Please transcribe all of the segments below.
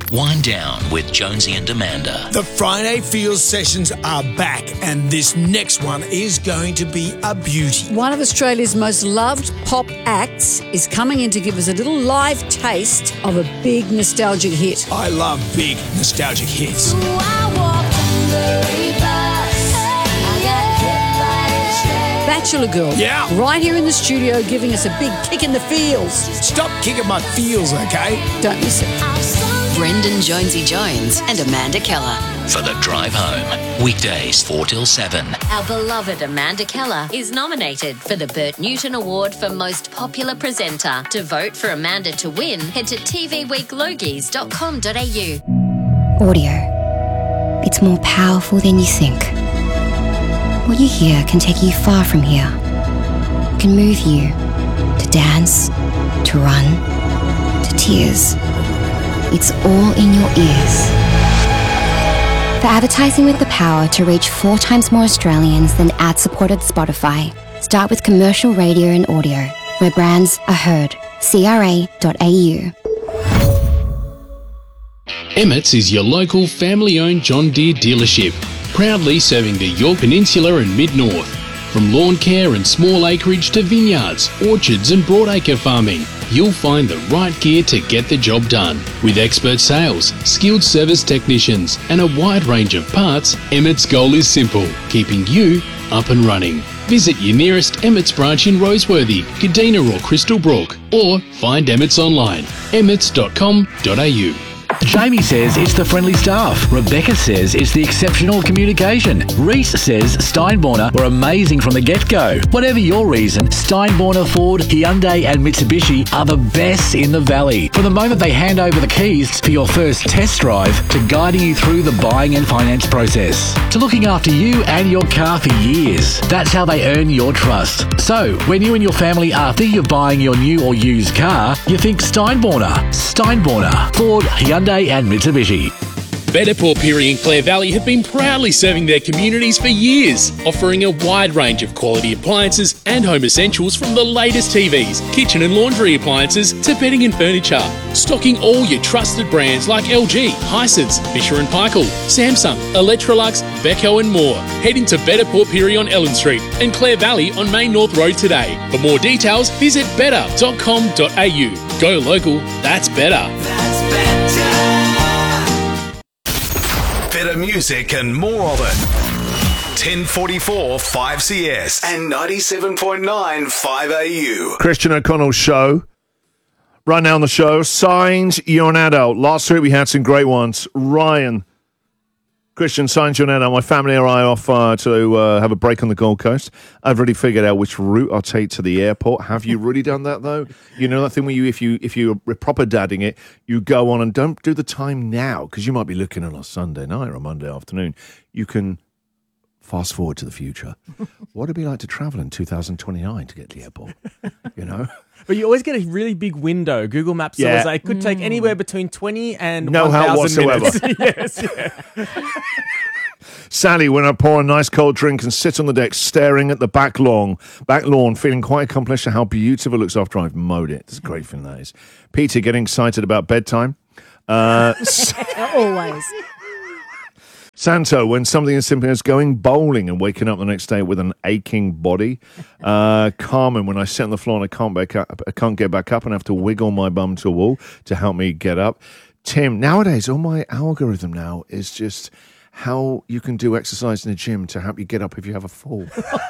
Wind Down with Jonesy and Amanda. The Friday Feels sessions are back, and this next one is going to be a beauty. One of Australia's most loved pop acts is coming in to give us a little live taste of a big nostalgic hit. I love big nostalgic hits. Bachelor Girl. Yeah. Right here in the studio giving us a big kick in the feels. Stop kicking my feels, okay? Don't miss it. Brendan Jonesy Jones and Amanda Keller. For the drive home. Weekdays 4 till 7. Our beloved Amanda Keller is nominated for the Bert Newton Award for Most Popular Presenter. To vote for Amanda to win, head to tvweeklogies.com.au. Audio. It's more powerful than you think. What you hear can take you far from here. It can move you to dance, to run, to tears. It's all in your ears. For advertising with the power to reach 4 times more Australians than ad-supported Spotify, start with commercial radio and audio, where brands are heard. CRA.au. Emmett's is your local family-owned John Deere dealership, proudly serving the Yorke Peninsula and Mid-North. From lawn care and small acreage to vineyards, orchards and broadacre farming, you'll find the right gear to get the job done. With expert sales, skilled service technicians and a wide range of parts, Emmett's goal is simple, keeping you up and running. Visit your nearest Emmett's branch in Roseworthy, Kadina or Crystal Brook, or find Emmett's online, emmets.com.au. Jamie says it's the friendly staff. Rebecca says it's the exceptional communication. Reese says Steinborner were amazing from the get-go. Whatever your reason, Steinborner, Ford, Hyundai and Mitsubishi are the best in the valley. From the moment they hand over the keys for your first test drive to guiding you through the buying and finance process, to looking after you and your car for years. That's how they earn your trust. So, when you and your family are thinking of buying your new or used car, you think Steinborner. Steinborner, Ford, Hyundai and Mitsubishi. Better Port Pirie and Clare Valley have been proudly serving their communities for years, offering a wide range of quality appliances and home essentials from the latest TVs, kitchen and laundry appliances to bedding and furniture. Stocking all your trusted brands like LG, Hisense, Fisher & Paykel, Samsung, Electrolux, Beko and more. Head into Better Port Pirie on Ellen Street and Clare Valley on Main North Road today. For more details, visit better.com.au. Go local, that's better. Better music and more of it. 1044 5CS and 97.9 5AU. Christian O'Connell's show. Right now on the show, Signs You're an Adult. Last week we had some great ones. Ryan, Christian, Signs You're an Adult. My family and I are off to have a break on the Gold Coast. I've already figured out which route I'll take to the airport. Have you really done that though? You know that thing where you, if you're proper dadding it, you go on and don't do the time now because you might be looking on a Sunday night or a Monday afternoon. You can fast forward to the future. What would it be like to travel in 2029 to get to the airport? You know? But you always get a really big window. Google Maps says it could take anywhere between 20 and no 1,000 help whatsoever. minutes. Yes, yeah. Sally, when I pour a nice cold drink and sit on the deck staring at the back lawn, feeling quite accomplished at how beautiful it looks after I've mowed it. It's a great feeling, that is. Peter, getting excited about bedtime. Always. Santo, when something as simple as going bowling and waking up the next day with an aching body. Carmen, when I sit on the floor and I can't get back up and have to wiggle my bum to a wall to help me get up. Tim, nowadays, all my algorithm now is just how you can do exercise in the gym to help you get up if you have a fall.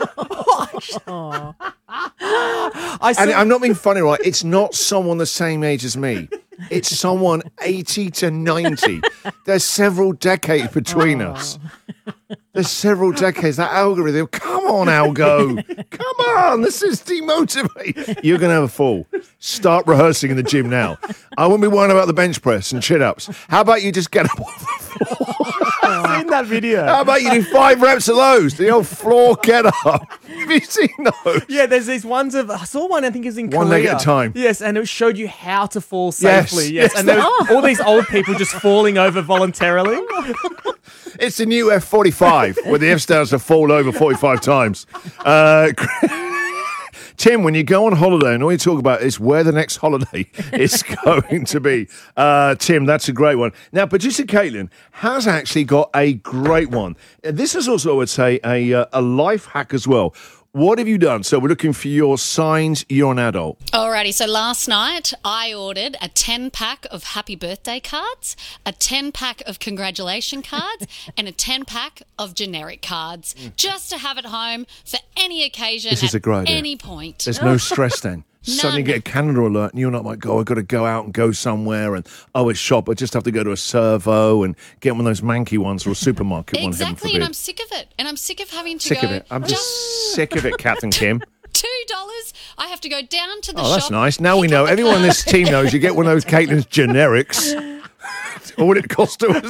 And I'm not being funny, right? It's not someone the same age as me. It's someone 80 to 90. There's several decades between us. There's several decades. That algorithm, come on, Algo. Come on, this is demotivating. You're going to have a fall. Start rehearsing in the gym now. I won't be worrying about the bench press and chin-ups. How about you just get up off the floor? I've seen that video. How about you do 5 reps of those? The old floor get up. Have you seen those? Yeah, there's these ones of... I saw one, I think, is in Korea. One leg at a time. Yes, and it showed you how to fall safely. Yes. And there was all these old people just falling over voluntarily. It's the new F45, where the F stands to fall over 45 times. Tim, when you go on holiday and all you talk about is where the next holiday is going to be. Tim, that's a great one. Now, producer Caitlin has actually got a great one. This is also, I would say, a life hack as well. What have you done? So we're looking for your signs you're an adult. Alrighty, so last night I ordered a 10-pack of happy birthday cards, a 10-pack of congratulation cards, and a 10-pack of generic cards, just to have at home for any occasion This is a great idea. any point. There's no stress then. Suddenly get a calendar alert and you're not like, I've got to go out and go somewhere and, it's shop. I just have to go to a servo and get one of those manky ones or a supermarket one. Exactly, and I'm sick of it. And I'm sick of having to Sick of it. I'm just sick of it, Captain Kim. $2, I have to go down to the Oh, shop. that's nice. Now we know. Everyone in this team knows you get one of those Caitlin's generics. All it cost her was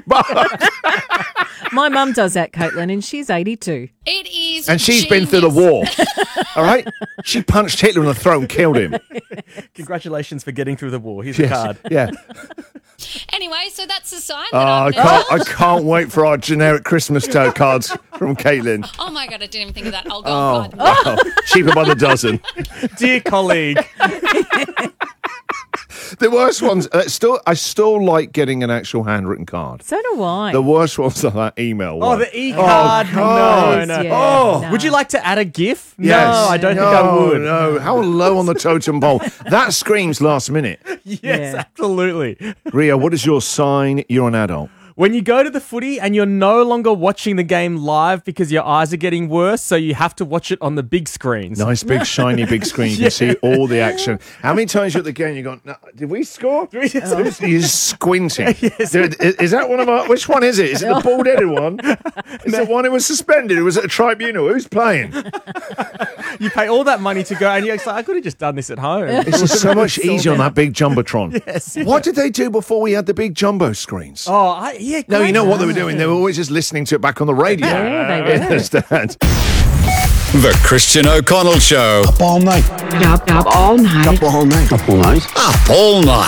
$2. My mum does that, Caitlin, and she's 82. It is And she's been through the war. All right? She punched Hitler in the throat and killed him. Congratulations for getting through the war. Here's the card. Yeah. Anyway, so that's a sign Oh, that I'm I can't wait for our generic Christmas cards from Caitlin. Oh my God, I didn't even think of that. I'll go and buy them. Wow. Cheaper by the dozen. Dear colleague. The worst ones, I still like getting an actual handwritten card. So do I. The worst ones are that email one. Oh, the e-card. God. No. Yeah, Oh. Would you like to add a GIF? Yes. No, I don't think I would. No, how low on the totem pole. That screams last minute. Yes, Yeah. absolutely. Ria, what is your sign you're an adult? When you go to the footy and you're no longer watching the game live because your eyes are getting worse, so you have to watch it on the big screens. Nice, big, shiny, big screen. You can see all the action. How many times you're at the game you gone, no, did we score? You're squinting. Yes. Is that one of our... Which one is it? Is it the bald-headed one? Is it one who was suspended? Or was it a tribunal? Who's playing? You pay all that money to go and you're like, I could have just done this at home. This is so much easier on that big Jumbotron. Yes. What did they do before we had the big jumbo screens? Oh, yeah. No, great. you know what they were doing? They were always just listening to it back on the radio. Yeah, they were. You understand? The Christian O'Connell Show. Up all night. Up all night. Up all night. Up all night.